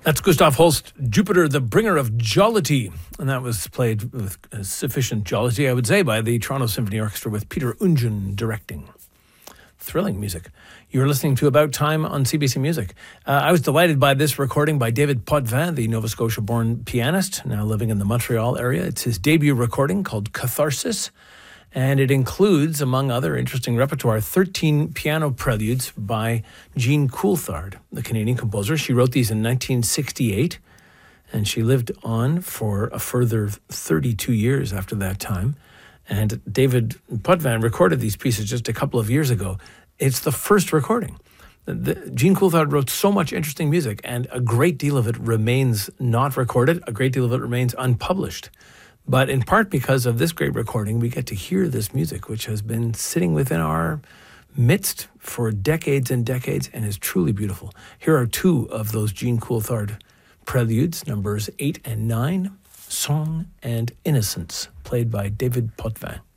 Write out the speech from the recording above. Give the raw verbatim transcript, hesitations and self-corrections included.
That's Gustav Holst, Jupiter, the Bringer of Jollity. And that was played with sufficient jollity, I would say, by the Toronto Symphony Orchestra with Peter Ungen directing. Thrilling music. You're listening to About Time on C B C Music. Uh, I was delighted by this recording by David Potvin, the Nova Scotia-born pianist, now living in the Montreal area. It's his debut recording called Catharsis. And it includes, among other interesting repertoire, thirteen piano preludes by Jean Coulthard, the Canadian composer. She wrote these in nineteen sixty-eight, and she lived on for a further thirty-two years after that time. And David Potvin recorded these pieces just a couple of years ago. It's the first recording. The, Jean Coulthard wrote so much interesting music, and a great deal of it remains not recorded. A great deal of it remains unpublished. But in part because of this great recording, we get to hear this music, which has been sitting within our midst for decades and decades and is truly beautiful. Here are two of those Jean Coulthard preludes, numbers eight and nine, Song and Innocence, played by David Potvin.